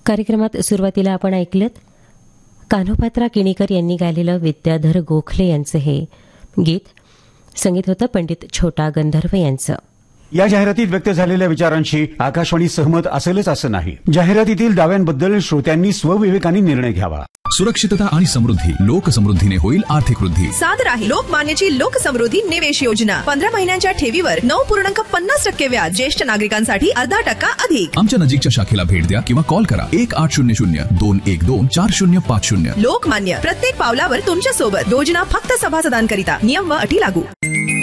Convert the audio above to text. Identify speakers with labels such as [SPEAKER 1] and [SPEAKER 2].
[SPEAKER 1] कार्यक्रमात सुरुवातीला आपण ऐकलत कान्होपात्रा किणीकर यांनी गायलेलं विद्याधर गोखले यांचं हे गीत. संगीत होतं पंडित छोटा गंधर्व यांचं.
[SPEAKER 2] या जाहिरातीत व्यक्त झालेल्या विचारांशी आकाशवाणी सहमत असेलच असं नाही. जाहिरातीतील दाव्यांबद्दल श्रोत्यांनी स्वविवेकाने निर्णय घ्यावा.
[SPEAKER 3] सुरक्षितता आणि समृद्धी. लोकसमृद्धीने होईल आर्थिक वृद्धी.
[SPEAKER 4] सादर आहे लोकमान्यची लोकसमृद्धी निवेश योजना. 15 महिन्यांच्या ठेवीवर 9.50% व्याज. ज्येष्ठ नागरिकांसाठी 0.5% अधिक.
[SPEAKER 3] आमच्या नजीकच्या शाखेला भेट द्या किंवा कॉल करा 1800-212-4050.
[SPEAKER 4] लोकमान्य, प्रत्येक पावलावर तुमच्या सोबत. योजना फक्त सभासदांकरिता. नियम व अटी लागू.